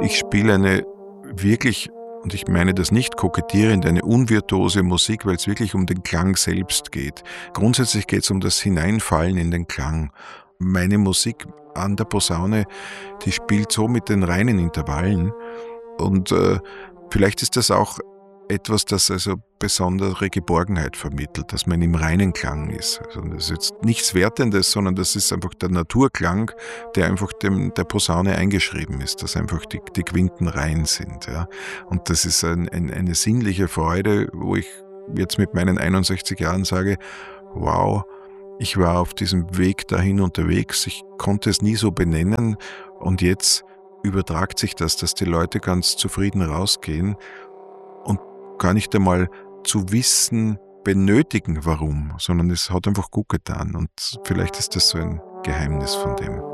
Ich spiele eine wirklich, und ich meine das nicht kokettierend, eine unvirtuose Musik, weil es wirklich um den Klang selbst geht. Grundsätzlich geht es um das Hineinfallen in den Klang. Meine Musik an der Posaune, die spielt so mit den reinen Intervallen und vielleicht ist das auch etwas, das also besondere Geborgenheit vermittelt, dass man im reinen Klang ist. Also das ist jetzt nichts Wertendes, sondern das ist einfach der Naturklang, der einfach der Posaune eingeschrieben ist, dass einfach die Quinten rein sind. Ja. Und das ist eine sinnliche Freude, wo ich jetzt mit meinen 61 Jahren sage, wow, ich war auf diesem Weg dahin unterwegs, ich konnte es nie so benennen und jetzt übertragt sich das, dass die Leute ganz zufrieden rausgehen und gar nicht einmal zu wissen, benötigen, warum, sondern es hat einfach gut getan und vielleicht ist das so ein Geheimnis von dem.